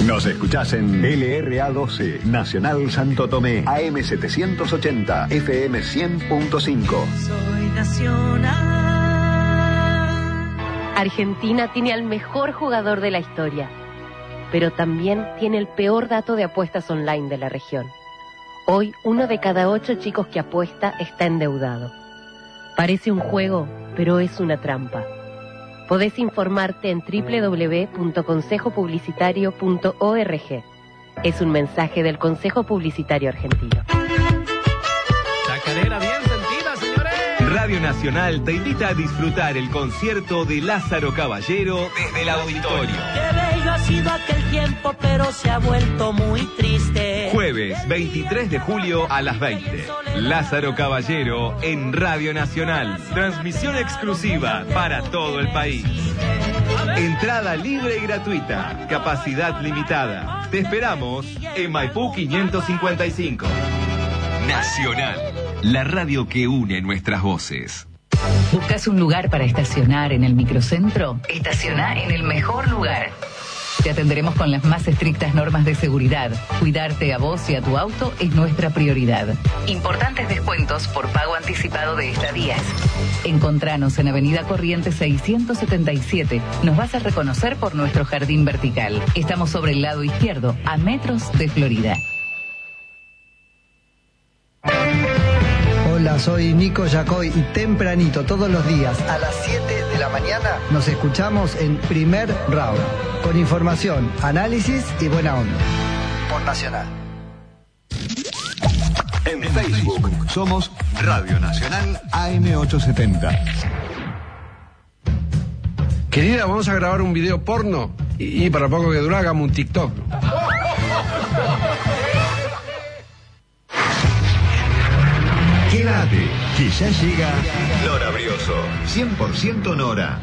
Nos escuchás en LRA 12, Nacional Santo Tomé, AM 780, FM 100.5. Soy nacional. Argentina tiene al mejor jugador de la historia, pero también tiene el peor dato de apuestas online de la región. Hoy, 1 de cada 8 chicos que apuesta está endeudado. Parece un juego, pero es una trampa. Podés informarte en www.consejopublicitario.org. Es un mensaje del Consejo Publicitario Argentino. Chacarera bien sentida, señores. Radio Nacional te invita a disfrutar el concierto de Lázaro Caballero desde el auditorio. Qué bello ha sido aquel tiempo, pero se ha vuelto muy triste. Jueves 23 de julio a las 20. Lázaro Caballero en Radio Nacional. Transmisión exclusiva para todo el país. Entrada libre y gratuita. Capacidad limitada. Te esperamos en Maipú 555. Nacional. La radio que une nuestras voces. ¿Buscas un lugar para estacionar en el microcentro? Estaciona en el mejor lugar. Te atenderemos con las más estrictas normas de seguridad. Cuidarte a vos y a tu auto es nuestra prioridad. Importantes descuentos por pago anticipado de estadías. Encontranos en Avenida Corrientes 677. Nos vas a reconocer por nuestro jardín vertical. Estamos sobre el lado izquierdo, a metros de Florida. Hola, soy Nico Yacoy y tempranito todos los días a las 7 de la mañana nos escuchamos en Primer Round, con información, análisis y buena onda. Por Nacional. En Facebook somos Radio Nacional AM870. Querida, vamos a grabar un video porno y para poco que dura hagamos un TikTok. Quédate, que ya llega Nora Brioso, 100% Nora.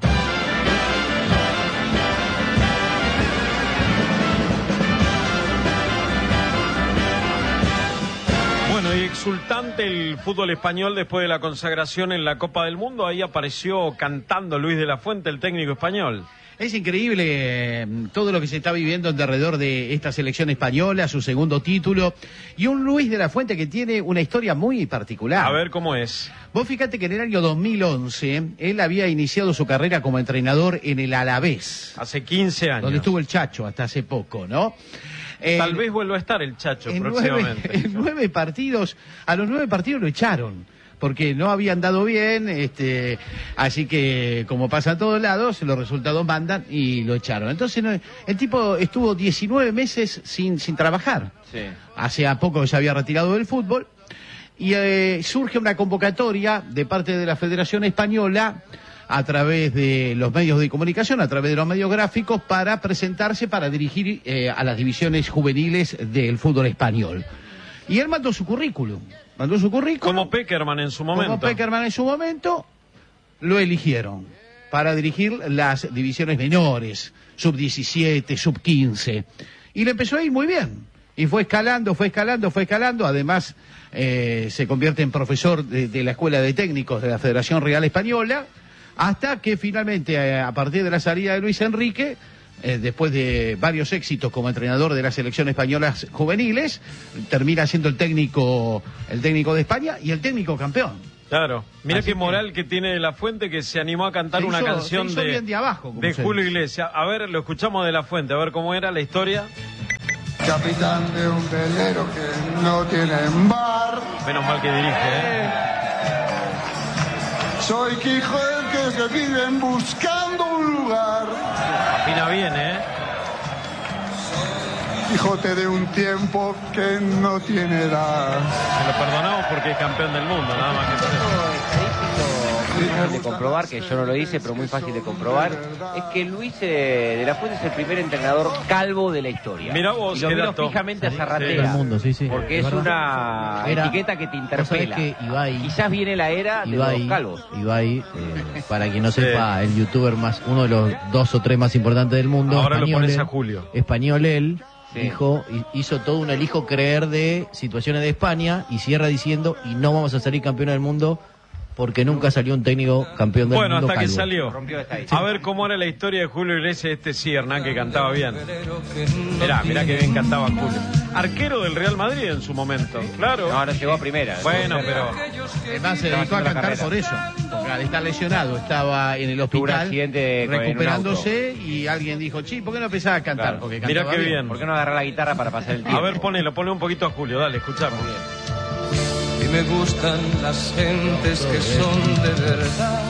Bueno, y exultante el fútbol español después de la consagración en la Copa del Mundo. Ahí apareció cantando Luis de la Fuente, el técnico español. Es increíble todo lo que se está viviendo alrededor de esta selección española, su segundo título, y un Luis de la Fuente que tiene una historia muy particular. A ver cómo es. Vos fíjate que en el año 2011 él había iniciado su carrera como entrenador en el Alavés. Hace 15 años. Donde estuvo el Chacho hasta hace poco, ¿no? Tal vez vuelva a estar el Chacho próximamente. En 9 partidos, a los 9 partidos lo echaron, porque no habían dado bien, así que como pasa a todos lados, los resultados mandan y lo echaron. Entonces el tipo estuvo 19 meses sin trabajar. Sí. Hace a poco se había retirado del fútbol y surge una convocatoria de parte de la Federación Española a través de los medios de comunicación, a través de los medios gráficos, para presentarse para dirigir a las divisiones juveniles del fútbol español. Y él mandó su currículum. Como Peckerman en su momento. Lo eligieron para dirigir las divisiones menores, sub-17, sub-15. Y le empezó a ir muy bien. Y fue escalando. Además, se convierte en profesor de la Escuela de Técnicos de la Federación Real Española, hasta que finalmente, a partir de la salida de Luis Enrique, después de varios éxitos como entrenador de la selección española juveniles, termina siendo el técnico de España y el técnico campeón. Claro, mira qué moral que tiene de la Fuente, que se animó a cantar una canción de Julio Iglesias. A ver, lo escuchamos de la Fuente, a ver cómo era la historia. Capitán de un velero que no tiene bar. Menos mal que dirige, Soy Quijo del que viven buscando un lugar. Afina bien, Quijote de un tiempo que no tiene edad. Se lo perdonamos porque es campeón del mundo, nada más que eso. Muy fácil de comprobar, que yo no lo hice, pero muy fácil de comprobar, es que Luis de la Fuente es el primer entrenador calvo de la historia. Mirá vos, y lo miro fijamente a Zarratea, porque es una etiqueta que te interpela. Que Ibai, quizás viene la era de los calvos. Ibai, para quien no sepa, el youtuber uno de los 2 o 3 más importantes del mundo. Ahora español, lo pones a Julio. Español él. Sí. Hizo todo un elijo creer de situaciones de España y cierra diciendo, y no vamos a salir campeones del mundo porque nunca salió un técnico campeón del mundo hasta calvo. que salió. A ver cómo era la historia de Julio Iglesias, sí, Hernán, que cantaba bien. Mirá que bien cantaba Julio. Arquero del Real Madrid en su momento, claro. No llegó a primera. Bueno, pero... Además se dedicó a cantar por eso, porque al estar lesionado estaba en el hospital recuperándose y alguien dijo, ¿por qué no empezaba a cantar? Claro. Porque Mirá qué bien. ¿Por qué no agarrar la guitarra para pasar el tiempo? A ver, ponle un poquito a Julio, dale, escuchamos. Y me gustan las gentes que son de verdad.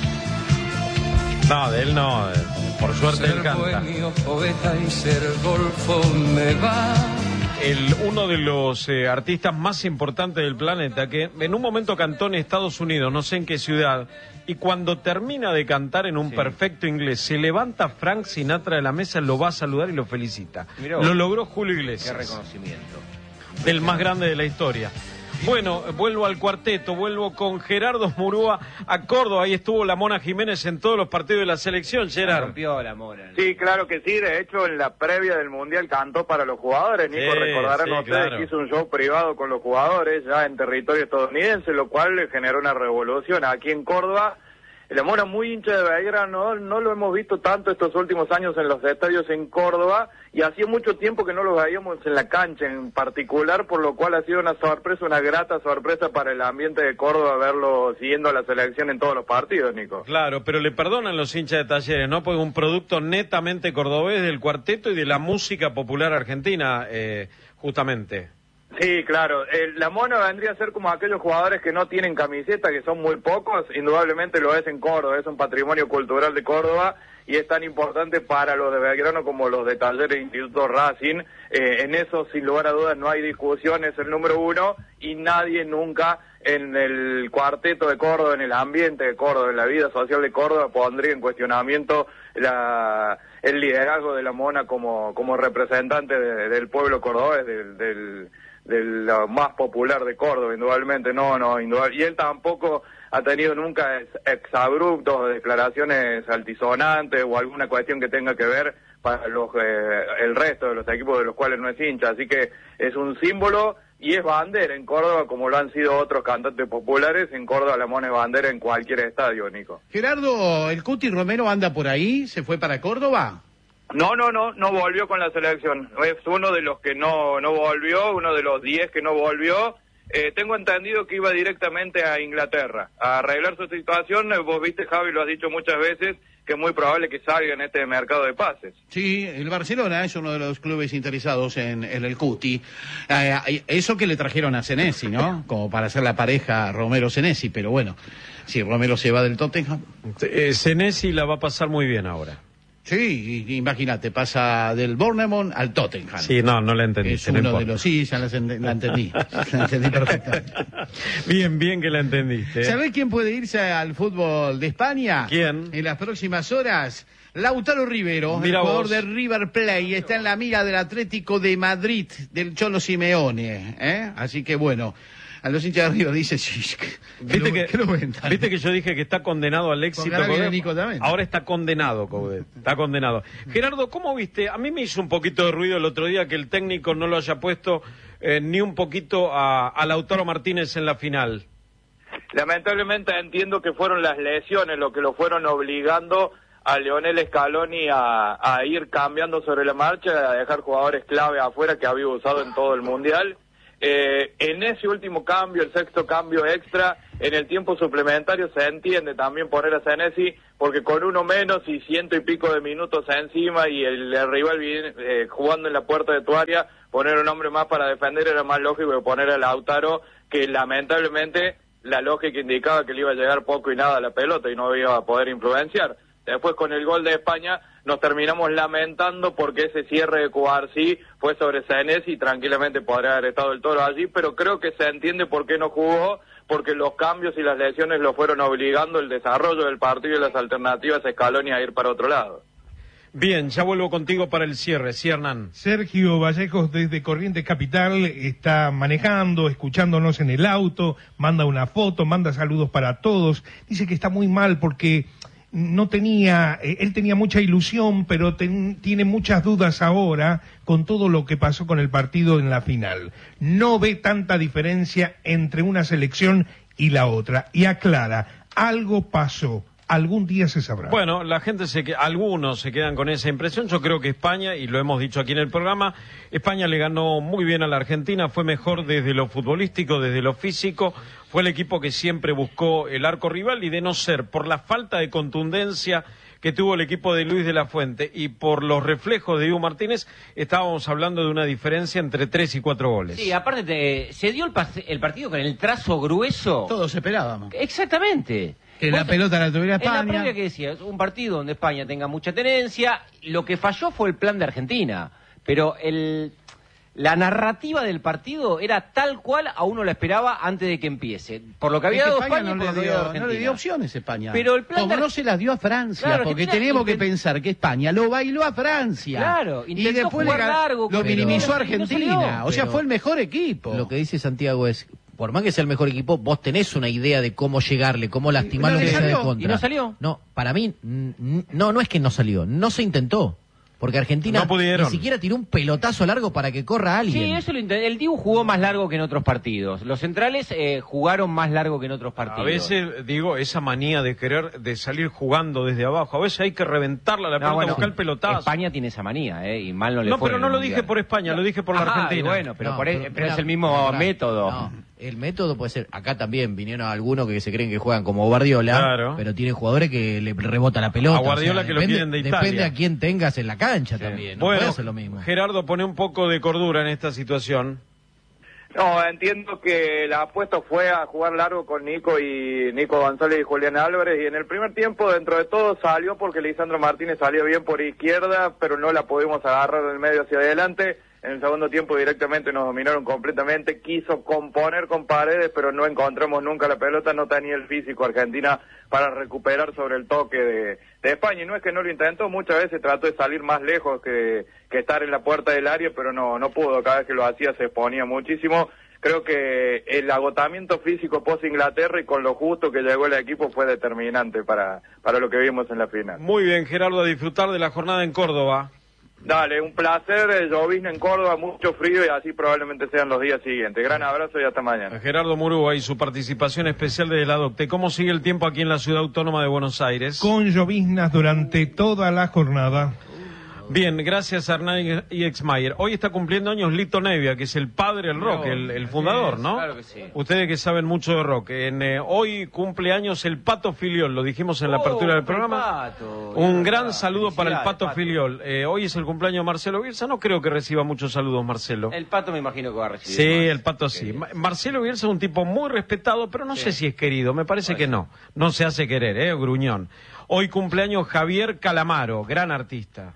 No, de él no, por suerte él canta. Bohemio, poeta y ser golfo me va. Uno de los artistas más importantes del planeta, que en un momento cantó en Estados Unidos, no sé en qué ciudad, y cuando termina de cantar en un perfecto inglés, se levanta Frank Sinatra de la mesa, lo va a saludar y lo felicita. Lo logró Julio Iglesias. Qué reconocimiento. Del más grande de la historia. Bueno, vuelvo al cuarteto, vuelvo con Gerardo Murúa a Córdoba. Ahí estuvo la Mona Jiménez en todos los partidos de la selección, Gerard. Rompió la Mona. Sí, claro que sí. De hecho, en la previa del Mundial cantó para los jugadores. Nico, recordarán ustedes que hizo un show privado con los jugadores ya en territorio estadounidense, lo cual le generó una revolución aquí en Córdoba. La Mona, muy hincha de Belgrano, no lo hemos visto tanto estos últimos años en los estadios en Córdoba, y hacía mucho tiempo que no lo veíamos en la cancha en particular, por lo cual ha sido una sorpresa, una grata sorpresa para el ambiente de Córdoba verlo siguiendo a la selección en todos los partidos, Nico. Claro, pero le perdonan los hinchas de Talleres, ¿no? Porque es un producto netamente cordobés del cuarteto y de la música popular argentina, justamente. Sí, claro. La Mona vendría a ser como aquellos jugadores que no tienen camiseta, que son muy pocos. Indudablemente lo es en Córdoba, es un patrimonio cultural de Córdoba y es tan importante para los de Belgrano como los de Talleres e Instituto Racing. En eso, sin lugar a dudas, no hay discusión, es el número uno y nadie nunca en el cuarteto de Córdoba, en el ambiente de Córdoba, en la vida social de Córdoba, pondría en cuestionamiento el liderazgo de la Mona como representante del pueblo cordobés, del lo más popular de Córdoba, indudablemente, indudablemente. Y él tampoco ha tenido nunca exabruptos, declaraciones altisonantes o alguna cuestión que tenga que ver para el resto de los equipos de los cuales no es hincha, así que es un símbolo y es bandera en Córdoba, como lo han sido otros cantantes populares. En Córdoba la Mona es bandera en cualquier estadio, Nico. Gerardo, ¿el Cuti Romero anda por ahí? ¿Se fue para Córdoba? No volvió con la selección. Es uno de los que no volvió, uno de los 10 que no volvió. Tengo entendido que iba directamente a Inglaterra a arreglar su situación. Vos viste, Javi, lo has dicho muchas veces, que es muy probable que salga en este mercado de pases. Sí, el Barcelona es uno de los clubes interesados en el Cuti. Eso que le trajeron a Senesi, ¿no? Como para hacer la pareja Romero-Senesi, pero bueno, si Romero se va del Tottenham. Senesi la va a pasar muy bien ahora. Sí, imagínate, pasa del Bournemouth al Tottenham. Sí, no la entendí. Es uno de los... Sí, ya la entendí. La entendí perfectamente. Bien que la entendiste. ¿Sabés quién puede irse al fútbol de España? ¿Quién? En las próximas horas. Lautaro Rivero, Mira el jugador vos. de River Plate, está en la mira del Atlético de Madrid, del Cholo Simeone. Así que bueno... A los hinchas de River dice, ¿Viste que yo dije que está condenado al éxito? Ahora está condenado, Coudet. Está condenado. Gerardo, ¿cómo viste? A mí me hizo un poquito de ruido el otro día que el técnico no lo haya puesto ni un poquito a Lautaro Martínez en la final. Lamentablemente entiendo que fueron las lesiones lo que lo fueron obligando a Lionel Scaloni a ir cambiando sobre la marcha, a dejar jugadores clave afuera que había usado en todo el Mundial. En ese último cambio, el sexto cambio extra, en el tiempo suplementario se entiende también poner a Senesi, porque con uno menos y 100 y pico de minutos encima y el rival jugando en la puerta de tu área, poner un hombre más para defender era más lógico que poner a Lautaro, que lamentablemente la lógica indicaba que le iba a llegar poco y nada a la pelota y no iba a poder influenciar. Después con el gol de España nos terminamos lamentando porque ese cierre de Cubarsí fue sobre Senesi y tranquilamente podría haber estado el Toro allí, pero creo que se entiende por qué no jugó, porque los cambios y las lesiones lo fueron obligando el desarrollo del partido y las alternativas a Scaloni a ir para otro lado. Bien, ya vuelvo contigo para el cierre. Sí, Hernán. Sergio Vallejos desde Corrientes Capital está manejando, escuchándonos en el auto, manda una foto, manda saludos para todos. Dice que está muy mal porque no tenía, él tenía mucha ilusión, pero tiene muchas dudas ahora con todo lo que pasó con el partido en la final. No ve tanta diferencia entre una selección y la otra. Y aclara, algo pasó. Algún día se sabrá. Bueno, la gente algunos se quedan con esa impresión. Yo creo que España, y lo hemos dicho aquí en el programa, España le ganó muy bien a la Argentina, fue mejor desde lo futbolístico, desde lo físico, fue el equipo que siempre buscó el arco rival, y de no ser por la falta de contundencia que tuvo el equipo de Luis de la Fuente y por los reflejos de Dibu Martínez, estábamos hablando de una diferencia entre 3 y 4 goles. Sí, aparte se dio el partido con el trazo grueso. Todos esperábamos. Exactamente. Que la pelota la tuviera España. En la previa que decía, es un partido donde España tenga mucha tenencia. Lo que falló fue el plan de Argentina. Pero la narrativa del partido era tal cual a uno la esperaba antes de que empiece. Por lo que había dado España, no le dio opciones a España. Pero el plan como no se las dio a Francia, claro, porque tenemos que pensar que España lo bailó a Francia. Claro, y después lo minimizó a Argentina. O sea, fue el mejor equipo. Lo que dice Santiago es, por más que sea el mejor equipo, vos tenés una idea de cómo llegarle, cómo lastimarlo que sea de contra. ¿Y no salió? No, para mí, no es que no salió, no se intentó. Porque Argentina ni siquiera tiró un pelotazo largo para que corra alguien. Sí, eso lo intentó. El Dibu jugó más largo que en otros partidos. Los centrales jugaron más largo que en otros partidos. A veces, digo, esa manía de querer de salir jugando desde abajo, a veces hay que reventarla la pelota, buscar el pelotazo. España tiene esa manía, y mal no le fue. No, pero no lo dije por España, lo dije por la Argentina. Bueno, pero es el mismo método. No. El método puede ser, acá también vinieron algunos que se creen que juegan como Guardiola, claro, pero tienen jugadores que le rebota la pelota. A Guardiola que lo quieren de Italia. Depende a quién tengas en la cancha también, no bueno, puede ser lo mismo. Gerardo, pone un poco de cordura en esta situación. No, entiendo que la apuesta fue a jugar largo con Nico González y Julián Álvarez, y en el primer tiempo, dentro de todo, salió porque Lisandro Martínez salió bien por izquierda, pero no la pudimos agarrar del medio hacia adelante. En el segundo tiempo directamente nos dominaron completamente, quiso componer con Paredes, pero no encontramos nunca la pelota, no tenía el físico Argentina para recuperar sobre el toque de España, y no es que no lo intentó, muchas veces trató de salir más lejos que estar en la puerta del área, pero no pudo, cada vez que lo hacía se exponía muchísimo. Creo que el agotamiento físico post Inglaterra y con lo justo que llegó el equipo fue determinante para lo que vimos en la final. Muy bien, Gerardo, a disfrutar de la jornada en Córdoba. Dale, un placer, llovizna en Córdoba, mucho frío, y así probablemente sean los días siguientes. Gran abrazo y hasta mañana. Gerardo Murúa y su participación especial desde la DOCTE. ¿Cómo sigue el tiempo aquí en la Ciudad Autónoma de Buenos Aires? Con lloviznas durante toda la jornada. Bien, gracias a Hernán y Exmayer. Hoy está cumpliendo años Lito Nevia, que es el padre del rock, el fundador, ¿no? Claro que sí. Ustedes que saben mucho de rock. Hoy cumple años el Pato Filiol, lo dijimos en la apertura del programa. Un gran saludo para el Pato Filiol. Hoy es el cumpleaños de Marcelo Bielsa, no creo que reciba muchos saludos Marcelo. El Pato me imagino que va a recibir. Sí, el Pato sí. Marcelo Bielsa es un tipo muy respetado, pero no sé si es querido, me parece que no. No se hace querer, gruñón. Hoy cumpleaños Javier Calamaro, gran artista.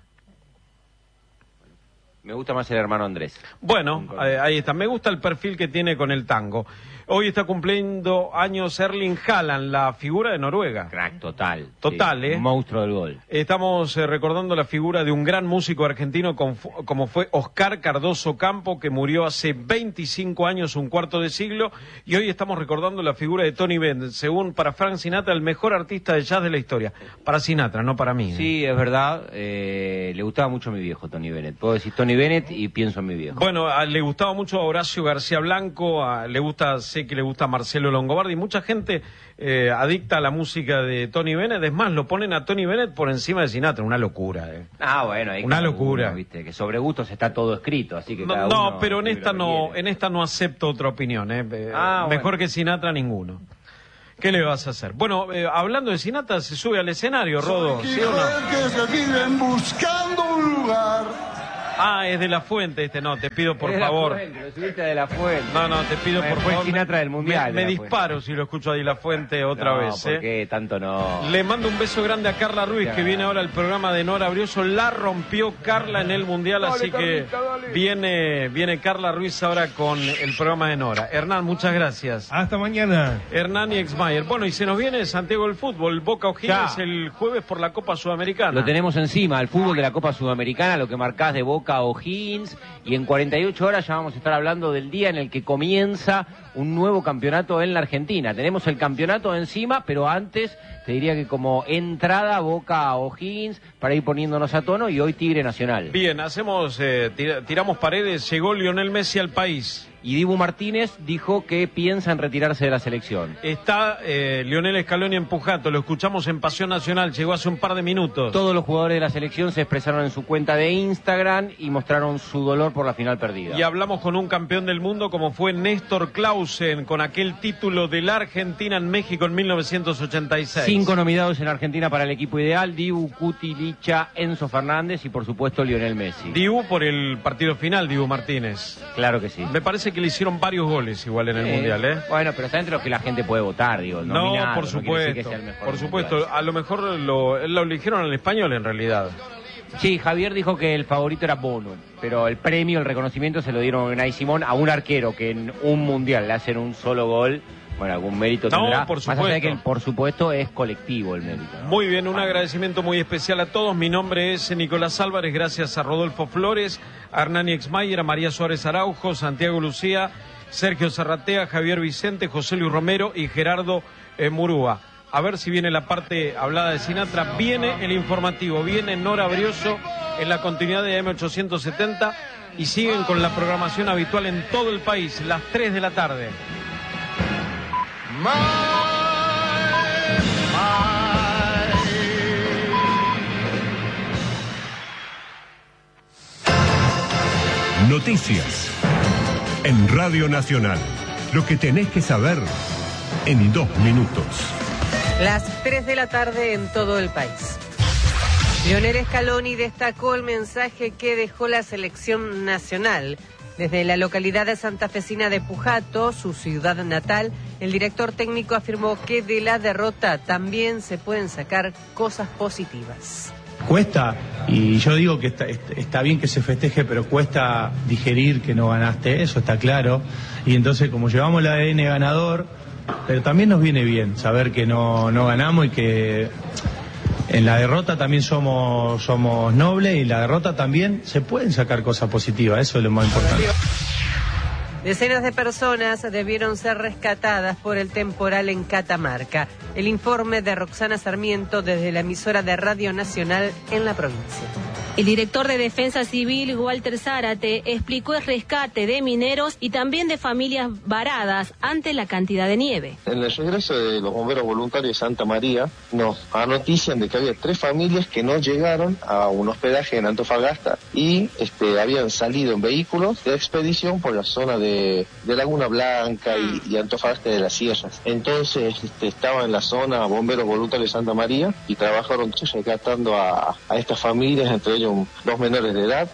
Me gusta más el hermano Andrés. Bueno, ahí está. Me gusta el perfil que tiene con el tango. Hoy está cumpliendo años Erling Haaland, la figura de Noruega. Crack, total. Total, sí, un monstruo del gol. Estamos recordando la figura de un gran músico argentino como fue Oscar Cardoso Campo, que murió hace 25 años, un cuarto de siglo. Y hoy estamos recordando la figura de Tony Bennett, según para Frank Sinatra, el mejor artista de jazz de la historia. Para Sinatra, no para mí. Sí, es verdad. Le gustaba mucho a mi viejo, Tony Bennett. Puedo decir Tony Bennett y pienso en mi viejo. Bueno, le gustaba mucho a Horacio García Blanco, sé que le gusta a Marcelo Longobardi, mucha gente adicta a la música de Tony Bennett. Es más, lo ponen a Tony Bennett por encima de Sinatra, una locura. Bueno, ahí una locura. Uno, ¿viste? Que sobre gustos está todo escrito, así que cada no, uno pero en esta no acepto otra opinión. Mejor que Sinatra ninguno. ¿Qué le vas a hacer? Bueno, hablando de Sinatra, se sube al escenario, Rodo, ¿sí o no? Que se viven buscando un lugar. Es de La Fuente no, te pido por favor. Lo subiste de La Fuente. No, te pido por favor. Sinatra del Mundial. Me disparo si lo escucho a Di La Fuente otra vez. ¿Por qué? Tanto no. Le mando un beso grande a Carla Ruiz, que viene ahora al programa de Nora Brioso. La rompió Carla en el Mundial, así que viene Carla Ruiz ahora con el programa de Nora. Hernán, muchas gracias. Hasta mañana. Hernán y Exmayer. Bueno, y se nos viene Santiago del fútbol. Boca O'Higgins el jueves por la Copa Sudamericana. Lo tenemos encima, el fútbol de la Copa Sudamericana, lo que marcás de Boca Boca O'Higgins, y en 48 horas ya vamos a estar hablando del día en el que comienza un nuevo campeonato en la Argentina. Tenemos el campeonato encima, pero antes te diría que como entrada Boca O'Higgins para ir poniéndonos a tono, y hoy Tigre Nacional. Bien, tiramos paredes, llegó Lionel Messi al país. Y Dibu Martínez dijo que piensa en retirarse de la selección. Está Lionel Scaloni en Pujato, lo escuchamos en Pasión Nacional, llegó hace un par de minutos. Todos los jugadores de la selección se expresaron en su cuenta de Instagram y mostraron su dolor por la final perdida. Y hablamos con un campeón del mundo como fue Néstor Clausen, con aquel título de la Argentina en México en 1986. 5 nominados en Argentina para el equipo ideal: Dibu, Cuti, Licha, Enzo Fernández y por supuesto Lionel Messi. Dibu por el partido final, Dibu Martínez. Claro que sí. Me parece que le hicieron varios goles igual en el Mundial, ¿eh? Bueno, pero está entre los que la gente puede votar, digo. No, por supuesto, por supuesto. A lo mejor lo eligieron al español en realidad. Sí, Javier dijo que el favorito era Bono, pero el premio, el reconocimiento se lo dieron a Unai Simón, a un arquero que en un Mundial le hacen un solo gol. Bueno, algún mérito tendrá. Por supuesto. Más allá de que, por supuesto, es colectivo el mérito, ¿no? Muy bien, un agradecimiento muy especial a todos. Mi nombre es Nicolás Álvarez, gracias a Rodolfo Flores, a Hernani Exmayer, a María Suárez Araujo, Santiago Lucía, Sergio Zarratea, Javier Vicente, José Luis Romero y Gerardo Murúa. A ver si viene la parte hablada de Sinatra. Viene el informativo, viene Nora Brioso en la continuidad de M870 y siguen con la programación habitual en todo el país, las 3 de la tarde. Noticias en Radio Nacional. Lo que tenés que saber en 2 minutos. Las 3 de la tarde en todo el país. Lionel Scaloni destacó el mensaje que dejó la selección nacional. Desde la localidad de santafesina de Pujato, su ciudad natal, el director técnico afirmó que de la derrota también se pueden sacar cosas positivas. Cuesta, y yo digo que está bien que se festeje, pero cuesta digerir que no ganaste, eso está claro. Y entonces, como llevamos el ADN ganador, pero también nos viene bien saber que no ganamos y que en la derrota también somos nobles, y la derrota también se pueden sacar cosas positivas, eso es lo más importante. Decenas de personas debieron ser rescatadas por el temporal en Catamarca. El informe de Roxana Sarmiento desde la emisora de Radio Nacional en la provincia. El director de Defensa Civil, Walter Zárate, explicó el rescate de mineros y también de familias varadas ante la cantidad de nieve. En el regreso de los bomberos voluntarios de Santa María, nos anotician de que había 3 familias que no llegaron a un hospedaje en Antofagasta y habían salido en vehículos de expedición por la zona de Laguna Blanca y Antofagasta de las Sierras. Entonces estaban en la zona bomberos voluntarios de Santa María y trabajaron rescatando a estas familias, entre ellos 2 menores de edad.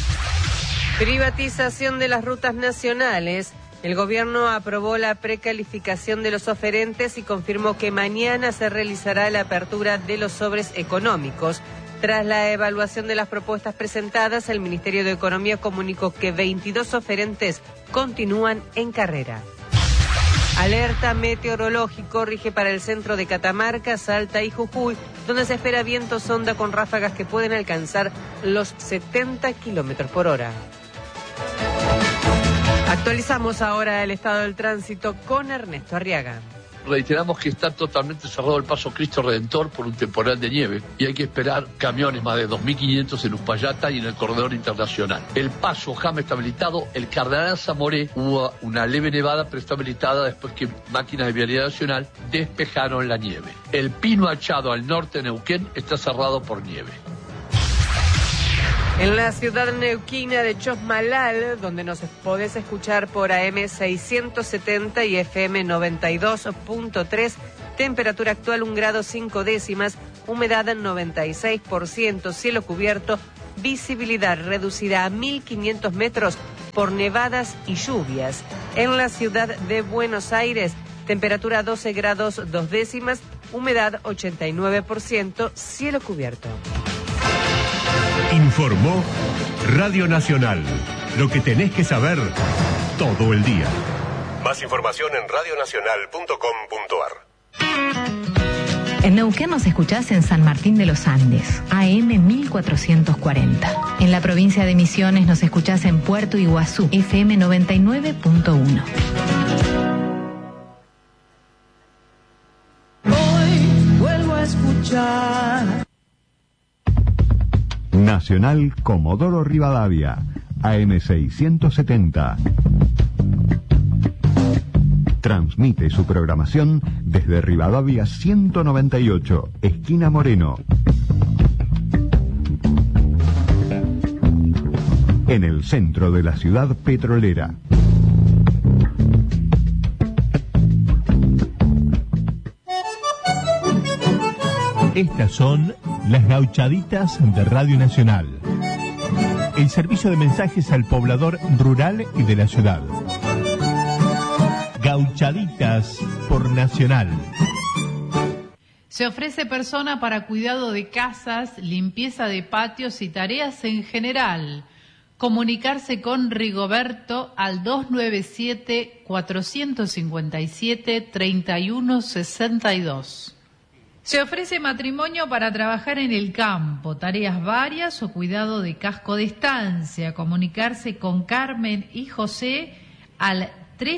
Privatización de las rutas nacionales. El gobierno aprobó la precalificación de los oferentes y confirmó que mañana se realizará la apertura de los sobres económicos. Tras la evaluación de las propuestas presentadas, el Ministerio de Economía comunicó que 22 oferentes continúan en carrera. Alerta meteorológico rige para el centro de Catamarca, Salta y Jujuy, donde se espera viento sonda con ráfagas que pueden alcanzar los 70 kilómetros por hora. Actualizamos ahora el estado del tránsito con Ernesto Arriaga. Reiteramos que está totalmente cerrado el paso Cristo Redentor por un temporal de nieve y hay que esperar camiones, más de 2.500 en Uspallata y en el corredor internacional. El paso Jama está habilitado, el Cardenal Zamoré hubo una leve nevada pero está habilitada después que máquinas de vialidad nacional despejaron la nieve. El Pino Achado al norte de Neuquén está cerrado por nieve. En la ciudad neuquina de Chosmalal, donde nos podés escuchar por AM 670 y FM 92.3, temperatura actual 1 grado 5 décimas, humedad 96%, cielo cubierto, visibilidad reducida a 1.500 metros por nevadas y lluvias. En la ciudad de Buenos Aires, temperatura 12 grados 2 décimas, humedad 89%, cielo cubierto. Informó Radio Nacional. Lo que tenés que saber todo el día. Más información en radionacional.com.ar. En Neuquén nos escuchás en San Martín de los Andes, AM 1440. En la provincia de Misiones nos escuchás en Puerto Iguazú, FM 99.1. Hoy vuelvo a escuchar Nacional Comodoro Rivadavia, AM 670. Transmite su programación desde Rivadavia 198, esquina Moreno. En el centro de la ciudad petrolera. Estas son las gauchaditas de Radio Nacional. El servicio de mensajes al poblador rural y de la ciudad. Gauchaditas por Nacional. Se ofrece persona para cuidado de casas, limpieza de patios y tareas en general. Comunicarse con Rigoberto al 297-457-3162. Se ofrece matrimonio para trabajar en el campo, tareas varias o cuidado de casco de estancia. Comunicarse con Carmen y José al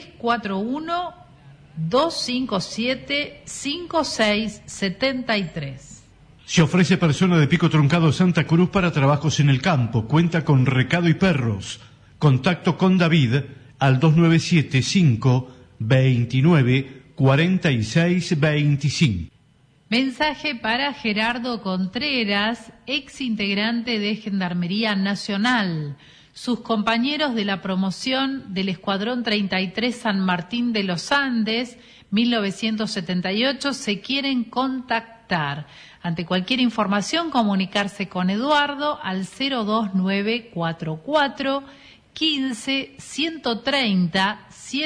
341-257-5673. Se ofrece persona de Pico Truncado Santa Cruz para trabajos en el campo. Cuenta con recado y perros. Contacto con David al 297-529-4625. Mensaje para Gerardo Contreras, ex integrante de Gendarmería Nacional. Sus compañeros de la promoción del Escuadrón 33 San Martín de los Andes, 1978, se quieren contactar. Ante cualquier información, comunicarse con Eduardo al 02944 15 130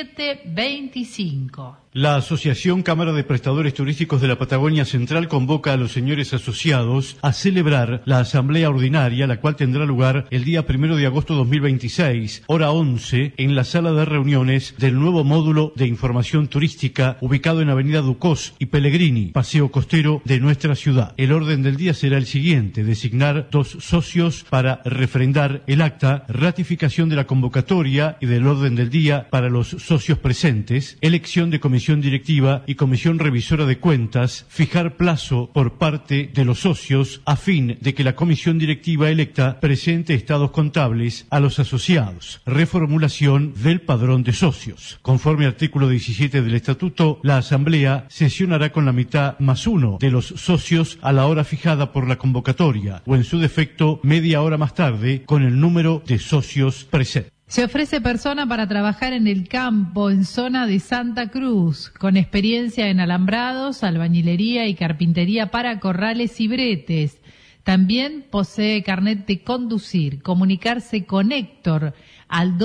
725. La Asociación Cámara de Prestadores Turísticos de la Patagonia Central convoca a los señores asociados a celebrar la Asamblea Ordinaria, la cual tendrá lugar el día 1 de agosto de 2026, hora 11, en la sala de reuniones del nuevo módulo de información turística ubicado en Avenida Ducós y Pellegrini, Paseo Costero de nuestra ciudad. El orden del día será el siguiente: designar 2 socios para refrendar el acta, ratificación de la convocatoria y del orden del día para los socios presentes, elección de comisión directiva y comisión revisora de cuentas, fijar plazo por parte de los socios a fin de que la comisión directiva electa presente estados contables a los asociados, reformulación del padrón de socios. Conforme al artículo 17 del estatuto, la asamblea sesionará con la mitad más 1 de los socios a la hora fijada por la convocatoria, o en su defecto media hora más tarde con el número de socios presentes. Se ofrece persona para trabajar en el campo en zona de Santa Cruz, con experiencia en alambrados, albañilería y carpintería para corrales y bretes. También posee carnet de conducir. Comunicarse con Héctor al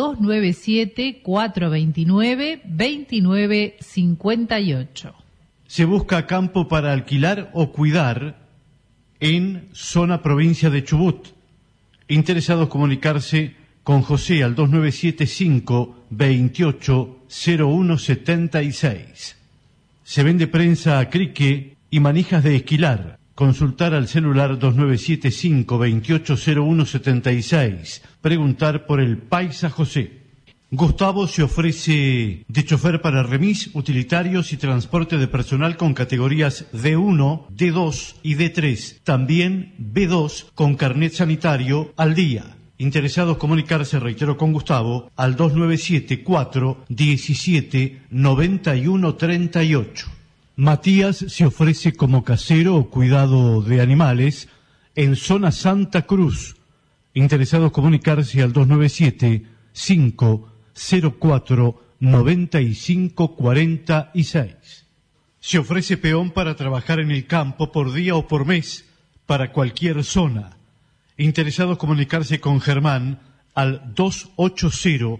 297-429-2958. Se busca campo para alquilar o cuidar en zona provincia de Chubut. Interesados comunicarse con José al 2975-280176. Se vende prensa a crique y manijas de esquilar. Consultar al celular 2975-280176. Preguntar por el Paisa José. Gustavo se ofrece de chofer para remis, utilitarios y transporte de personal con categorías D1, D2 y D3. También B2 con carnet sanitario al día. Interesados comunicarse, reitero, con Gustavo al 297-417-9138. Matías se ofrece como casero o cuidado de animales en zona Santa Cruz. Interesados comunicarse al 297-504-9546. Se ofrece peón para trabajar en el campo por día o por mes para cualquier zona. Interesados comunicarse con Germán al 280